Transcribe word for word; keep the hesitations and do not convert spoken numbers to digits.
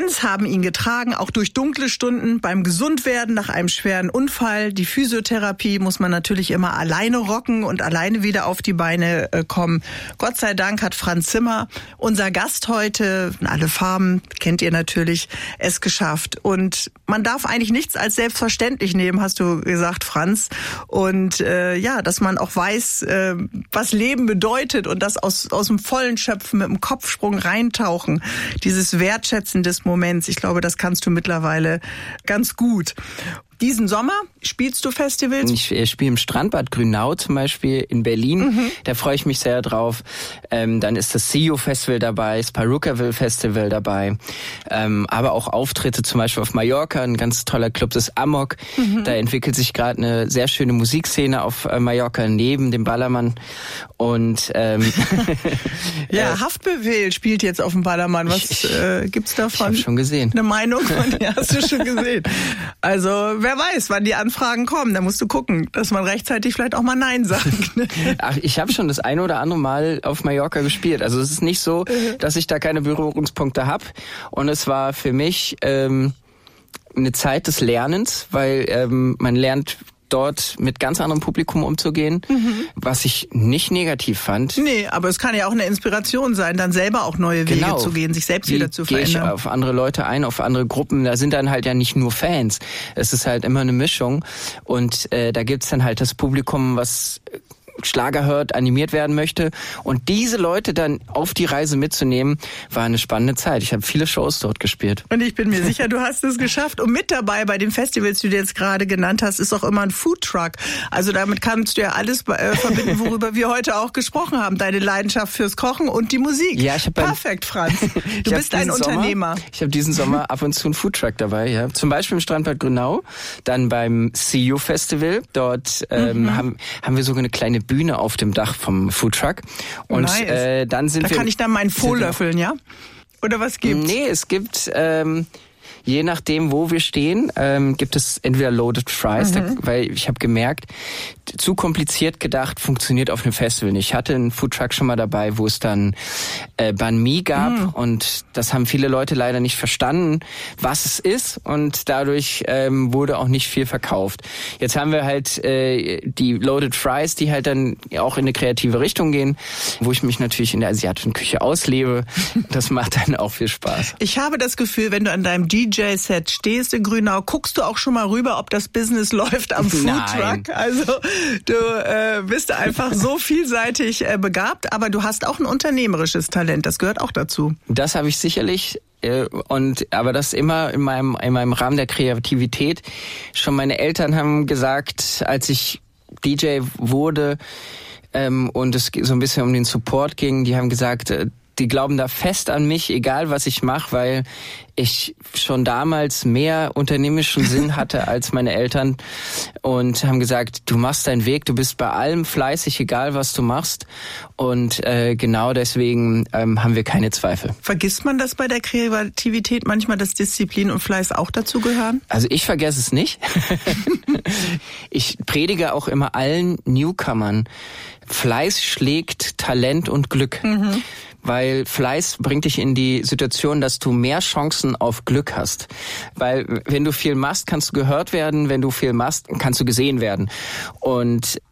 Fans haben ihn getragen, auch durch dunkle Stunden beim Gesundwerden nach einem schweren Unfall. Die Physiotherapie muss man natürlich immer alleine rocken und alleine wieder auf die Beine äh, kommen. Gott sei Dank hat Franz Zimmer, unser Gast heute, alle Farben, kennt ihr natürlich, es geschafft. Und man darf eigentlich nichts als selbstverständlich nehmen, hast du gesagt, Franz. Und äh, ja, dass man auch weiß, äh, was Leben bedeutet und das aus, aus dem Vollen schöpfen, mit dem Kopfsprung reintauchen. Dieses Wertschätzen des Moments, ich glaube, das kannst du mittlerweile ganz gut. Diesen Sommer spielst du Festivals? Ich äh, spiele im Strandbad Grünau zum Beispiel in Berlin. Mhm. Da freue ich mich sehr drauf. Ähm, dann ist das C E O Festival dabei, das Perukaville Festival dabei. Ähm, aber auch Auftritte zum Beispiel auf Mallorca, ein ganz toller Club, das Amok. Mhm. Da entwickelt sich gerade eine sehr schöne Musikszene auf äh, Mallorca neben dem Ballermann. Und ähm, ja, äh, Haftbefehl spielt jetzt auf dem Ballermann. Was ich, äh, gibt's davon? Ich habe schon gesehen. Eine Meinung von dir hast du schon gesehen. Also wer weiß, wann die Anfragen kommen. Da musst du gucken, dass man rechtzeitig vielleicht auch mal Nein sagt. Ach, ich habe schon das eine oder andere Mal auf Mallorca gespielt. Also es ist nicht so, dass ich da keine Berührungspunkte habe. Und es war für mich ähm, eine Zeit des Lernens, weil ähm, man lernt dort mit ganz anderem Publikum umzugehen, mhm. was ich nicht negativ fand. Nee, aber es kann ja auch eine Inspiration sein, dann selber auch neue Wege genau. zu gehen, sich selbst Wie wieder zu verändern. Gehe ich auf andere Leute ein, auf andere Gruppen. Da sind dann halt ja nicht nur Fans. Es ist halt immer eine Mischung. Und äh, da gibt's dann halt das Publikum, was Schlager hört, animiert werden möchte. Und diese Leute dann auf die Reise mitzunehmen, war eine spannende Zeit. Ich habe viele Shows dort gespielt. Und ich bin mir sicher, du hast es geschafft. Und mit dabei bei den Festivals, die du jetzt gerade genannt hast, ist auch immer ein Foodtruck. Also damit kannst du ja alles äh, verbinden, worüber wir heute auch gesprochen haben. Deine Leidenschaft fürs Kochen und die Musik. Ja, ich hab Perfekt, Franz. Du bist ein Unternehmer. Sommer, ich habe diesen Sommer ab und zu einen Foodtruck dabei. Ja. Zum Beispiel im Strandbad Grünau, dann beim C E O Festival. Dort ähm, mhm. haben, haben wir sogar eine kleine Bühne auf dem Dach vom Foodtruck. Und nice. äh, dann sind da wir... Da kann ich dann meinen Faux löffeln, ja? Oder was gibt's? Nee, es gibt... Ähm, Je nachdem, wo wir stehen, ähm, gibt es entweder Loaded Fries, mhm. da, weil ich habe gemerkt, zu kompliziert gedacht, funktioniert auf einem Festival nicht. Ich hatte einen Foodtruck schon mal dabei, wo es dann äh, Banh Mi gab mhm. und das haben viele Leute leider nicht verstanden, was es ist und dadurch ähm, wurde auch nicht viel verkauft. Jetzt haben wir halt äh, die Loaded Fries, die halt dann auch in eine kreative Richtung gehen, wo ich mich natürlich in der asiatischen Küche auslebe. Das macht dann auch viel Spaß. Ich habe das Gefühl, wenn du an deinem D J-Set stehst in Grünau, guckst du auch schon mal rüber, ob das Business läuft am Foodtruck. Also du äh, bist einfach so vielseitig äh, begabt, aber du hast auch ein unternehmerisches Talent, das gehört auch dazu. Das habe ich sicherlich. Und aber das immer in meinem in meinem Rahmen der Kreativität. Schon meine Eltern haben gesagt, als ich D J wurde ähm, und es so ein bisschen um den Support ging, die haben gesagt, äh, die glauben da fest an mich, egal was ich mache, weil ich schon damals mehr unternehmerischen Sinn hatte als meine Eltern und haben gesagt, du machst deinen Weg, du bist bei allem fleißig, egal was du machst und äh, genau deswegen ähm, haben wir keine Zweifel. Vergisst man das bei der Kreativität manchmal, dass Disziplin und Fleiß auch dazu gehören? Also ich vergesse es nicht. Ich predige auch immer allen Newcomern, Fleiß schlägt Talent und Glück. Mhm. Weil Fleiß bringt dich in die Situation, dass du mehr Chancen auf Glück hast. Weil wenn du viel machst, kannst du gehört werden. Wenn du viel machst, kannst du gesehen werden. Und